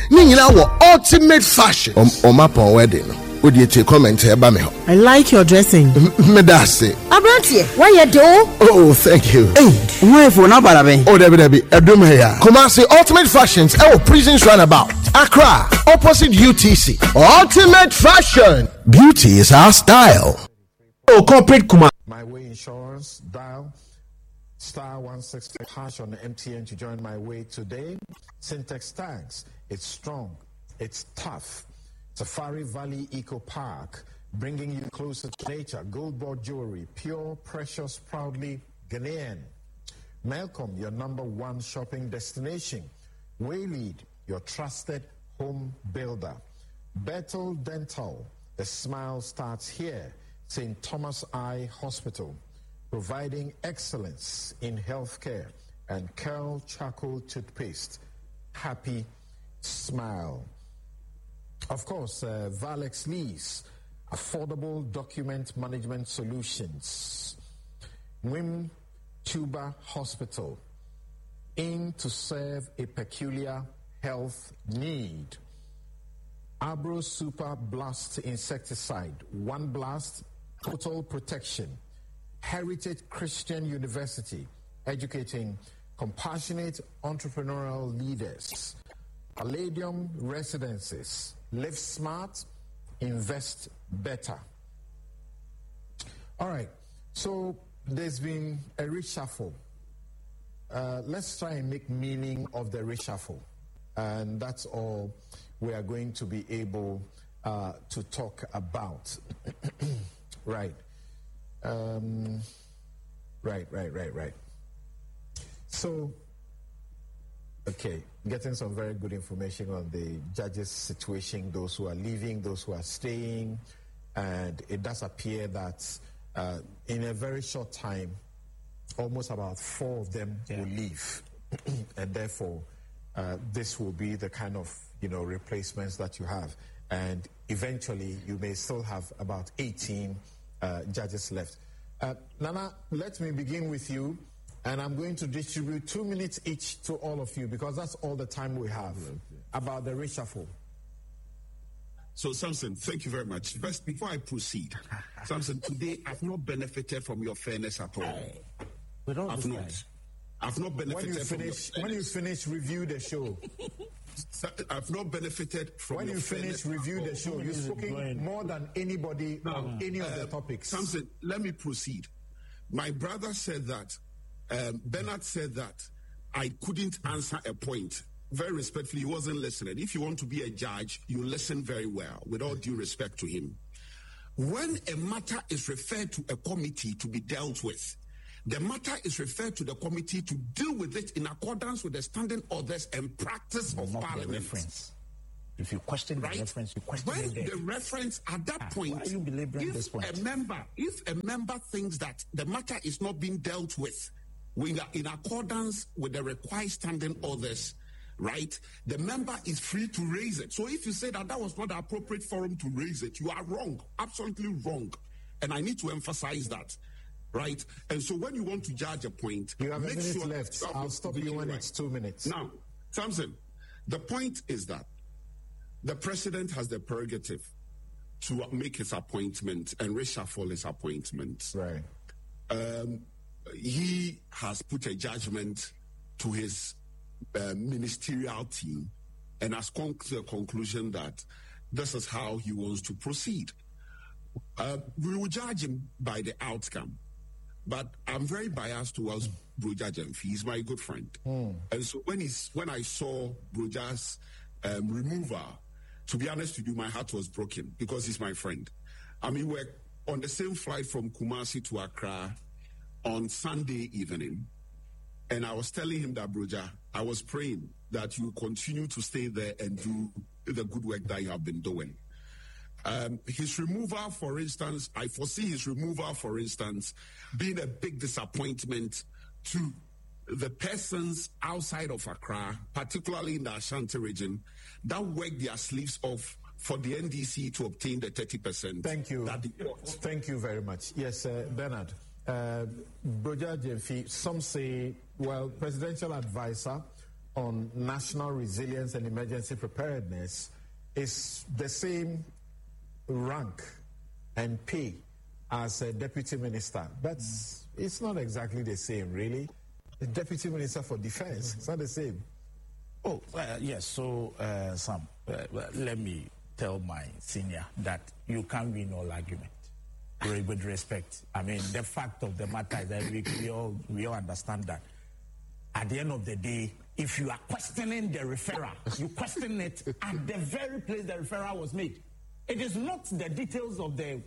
Nina wa ultimate fashion. Omapon wedding. Would you take comment here by me? I like your dressing. Medase. Abrantie, why you do? Oh, thank you. Hey, why for na barabe? Oh, Debbie, Edumaya. Kumasi Ultimate Fashions. Oh, Prisons Runabout. Accra, opposite UTC. Ultimate Fashion. Beauty is our style. Oh, corporate Kumasi. My Way Insurance, dial *160# on the MTN to join My Way today. Syntex Tags, it's strong, it's tough. Safari Valley Eco Park, bringing you closer to nature. Gold Board Jewelry, pure, precious, proudly Ghanaian. Malcolm, your #1 shopping destination. Waylead, your trusted home builder. Bethel Dental, the smile starts here. St. Thomas Eye Hospital, providing excellence in healthcare. And Curl Charcoal Toothpaste, happy smile. Of course, Valex Lease, affordable document management solutions. Wim Tuba Hospital, aim to serve a peculiar health need. Abro Super Blast Insecticide, one blast, total protection. Heritage Christian University, educating compassionate entrepreneurial leaders. Palladium Residences, live smart, invest better. All right, so there's been a reshuffle. Let's try and make meaning of the reshuffle. And that's all we are going to be able to talk about. Right. Right. So, okay, getting some very good information on the judges' situation, those who are leaving, those who are staying, and it does appear that in a very short time, almost about 4 of them will leave, and therefore this will be the kind of replacements that you have, and eventually you may still have about 18 judges left. Nana, let me begin with you. And I'm going to distribute 2 minutes each to all of you because that's all the time we have about the reshuffle. So, Samson, thank you very much. First, before I proceed, Samson, today I've not benefited from your fairness at all. I've not benefited from your fairness. When you finish, review the show. I've not benefited from when your fairness. When you finish, review the show. You've spoken more than anybody on any of the topics. Samson, let me proceed. My brother said that. Bernard said that I couldn't answer a point. Very respectfully, he wasn't listening. If you want to be a judge, you listen very well, with all due respect to him. When a matter is referred to a committee to be dealt with, the matter is referred to the committee to deal with it in accordance with the standing orders and practice of Parliament. Reference. If you question the reference, you question the reference at that point. Why are you belaboring this point? If a member thinks that the matter is not being dealt with in accordance with the required standing orders, right, the member is free to raise it. So if you say that was not the appropriate forum to raise it, you are wrong, absolutely wrong. And I need to emphasize that, right? And so when you want to judge a point, you have a minute left. I'll stop you when it's 2 minutes. Now, Samson, the point is that the president has the prerogative to make his appointment and reshuffle his appointment. Right. He has put a judgment to his ministerial team and has come to the conclusion that this is how he wants to proceed. We will judge him by the outcome, but I'm very biased towards Broja Jemfi. He's my good friend. And so when I saw Broja's removal, to be honest with you, my heart was broken because he's my friend. I mean, we're on the same flight from Kumasi to Accra on Sunday evening, and I was telling him that, Broja, I was praying that you continue to stay there and do the good work that you have been doing. His removal, for instance, I foresee his removal, for instance, being a big disappointment to the persons outside of Accra, particularly in the Ashanti region, that work their sleeves off for the NDC to obtain the 30%. Thank you. Thank you very much. Yes, Bernard. Broja Jemfi, some say, well, presidential advisor on national resilience and emergency preparedness is the same rank and pay as a deputy minister. But it's not exactly the same, really. The deputy minister for defense, it's not the same. Oh, yes. So, Sam, let me tell my senior that you can't win all argument. With respect. I mean, the fact of the matter is that we all understand that. At the end of the day, if you are questioning the referral, you question it at the very place the referral was made. It is not the details of the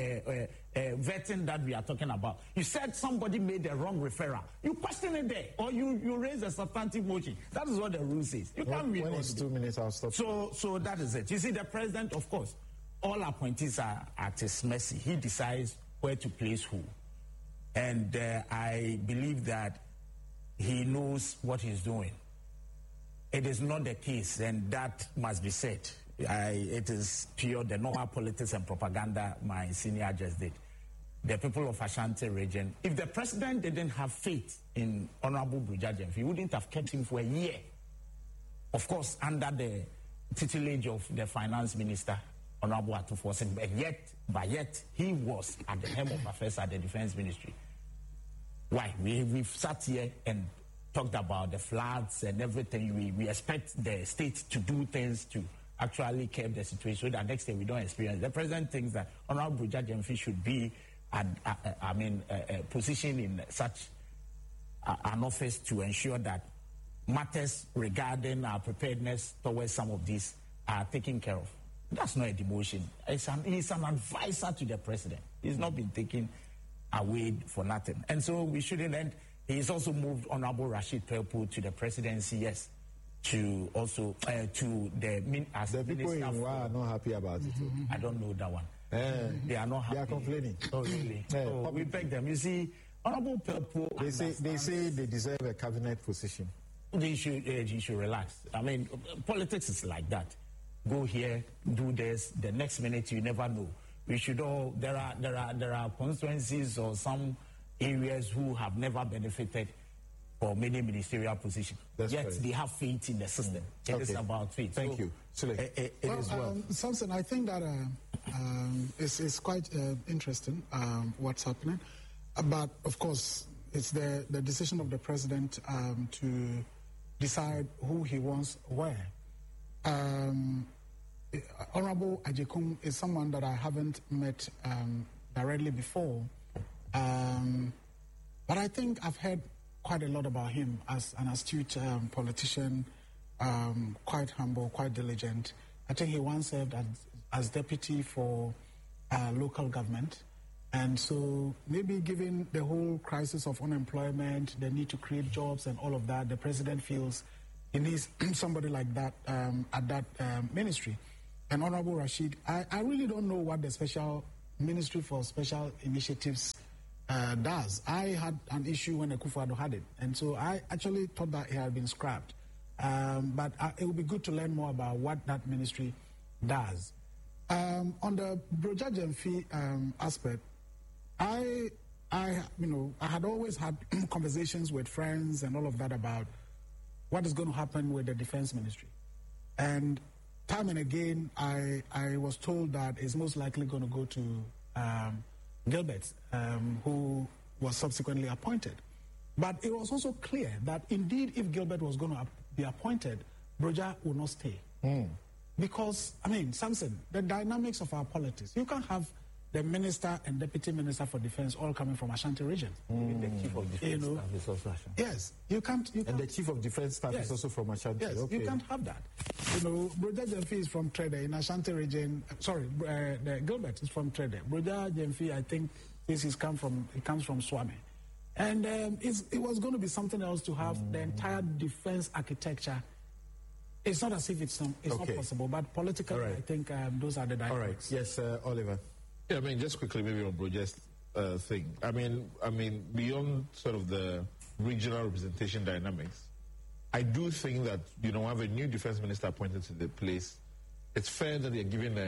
vetting that we are talking about. You said somebody made a wrong referral. You question it there, or you raise a substantive motion. That is what the rule says. You can't win. When it's 2 minutes, I'll stop. So that is it. You see, the president, of course, all appointees are at his mercy. He decides where to place who. And I believe that he knows what he's doing. It is not the case, and that must be said. It is pure, the normal politics and propaganda my senior just did. The people of Ashanti region, if the president didn't have faith in Honorable Buja Jemfi, he wouldn't have kept him for a year. Of course, under the tutelage of the finance minister, Honorable Atufosin, but yet he was at the helm of affairs at the defense ministry. Why? We've sat here and talked about the floods and everything. We expect the state to do things to actually curb the situation so that next day we don't experience. The president thinks that Honorable Buja Jemfi should be positioned in such an office to ensure that matters regarding our preparedness towards some of these are taken care of. That's not a demotion. He's an advisor to the president. He's not been taken away for nothing. And so we shouldn't end. He's also moved Honorable Rashid Pelpo to the presidency, yes, to also to the as the people in Wa are not happy about it. I don't know that one. They are not happy. They are complaining. Oh, really? So we beg them. You see, Honorable Pelpo. They say they deserve a cabinet position. He should relax. I mean, politics is like that. Go here, do this. The next minute, you never know. We should all. There are constituencies or some areas who have never benefited for many ministerial positions. Yet they have faith in the system. It is about faith. Thank you. It is well. Samson, I think that it's quite interesting what's happening. But of course, it's the decision of the president to decide who he wants where. Honorable Ajekum is someone that I haven't met directly before, but I think I've heard quite a lot about him as an astute politician, quite humble, quite diligent. I think he once served as deputy for local government, and so maybe given the whole crisis of unemployment, the need to create jobs and all of that, the president feels he needs somebody like that at that ministry. And Honorable Rashid, I really don't know what the Special Ministry for Special Initiatives does. I had an issue when Akufo-Addo had it, and so I actually thought that it had been scrapped. But it would be good to learn more about what that ministry does. On the Buja Jemfi aspect, I had always had conversations with friends and all of that about what is going to happen with the defense ministry. And time and again, I was told that it's most likely going to go to Gilbert, who was subsequently appointed. But it was also clear that indeed, if Gilbert was going to be appointed, Buja would not stay. Because, I mean, Samson, the dynamics of our politics, you can't have the minister and deputy minister for defense all coming from Ashanti region. The chief of defense staff is also Ashanti. Yes, you can't. And the chief of defense staff is also from Ashanti. Yes, okay. You can't have that. Buja Jemfi is from Trede in Ashanti region. Gilbert is from Trede. Buja Jemfi, I think, comes from Swami. And it was going to be something else to have the entire defense architecture. It's not as if it's not possible, but politically, I think those are the dynamics. All right. Yes, Oliver. Yeah, I mean, just quickly, maybe on Buja's thing. I mean, beyond sort of the regional representation dynamics, I do think that, have a new defense minister appointed to the place, it's fair that they're given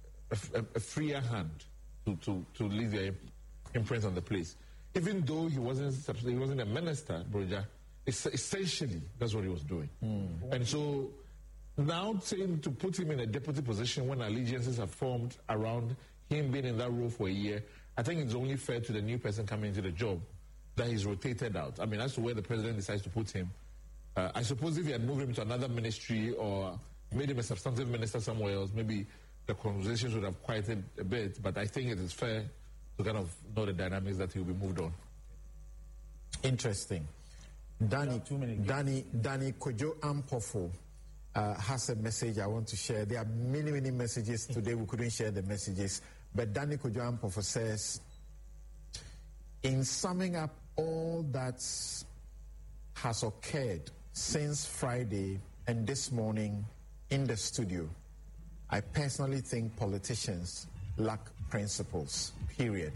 a freer hand to leave their imprint on the place. Even though he wasn't a minister, Buja, Essentially, that's what he was doing. And so now saying to put him in a deputy position when allegiances are formed around him being in that role for a year, I think it's only fair to the new person coming into the job that he's rotated out. I mean, as to where the president decides to put him. I suppose if he had moved him to another ministry or made him a substantive minister somewhere else, maybe the conversations would have quieted a bit. But I think it is fair to kind of know the dynamics that he will be moved on. Interesting. Danny Kojo Ampofo has a message I want to share. There are many, many messages today. We couldn't share the messages. But Danny Kojo Ampofo says, in summing up all that has occurred since Friday and this morning in the studio, I personally think politicians lack principles, period.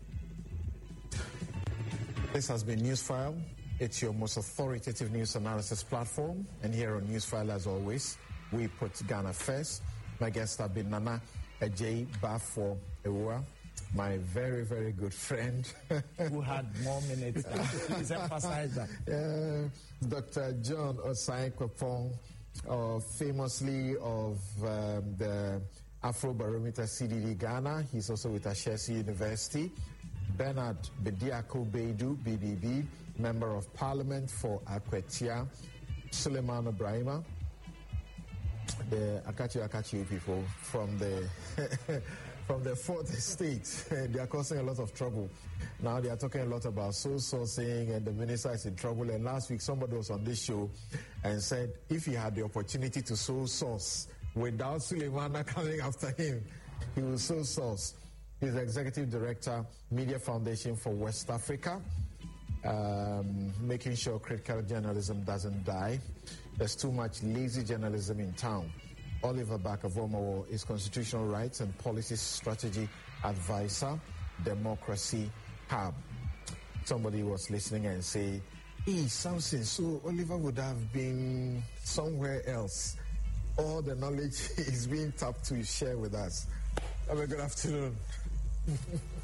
This has been Newsfile. It's your most authoritative news analysis platform. And here on Newsfile, as always, we put Ghana first. My guests have been Nana Ajay Bafo Ewa, my very, very good friend. Who had more minutes. Please emphasize that. Dr. John Osai Kwapong, famously of the Afrobarometer CDD Ghana. He's also with Ashesi University. Bernard Bediako Beidu, BBB, Member of Parliament for Akwetia. Suleiman Ibrahima, the Akachi people from the from the fourth estate. They are causing a lot of trouble. Now they are talking a lot about soul sourcing and the minister is in trouble. And last week somebody was on this show and said if he had the opportunity to soul source without Suleimana coming after him, he will soul source. He's the Executive Director, Media Foundation for West Africa, making sure critical journalism doesn't die. There's too much lazy journalism in town. Oliver Bakavomo is Constitutional Rights and Policy Strategy Advisor, Democracy Hub. Somebody was listening and say, something, so Oliver would have been somewhere else. All the knowledge is being tapped to share with us. Have a good afternoon.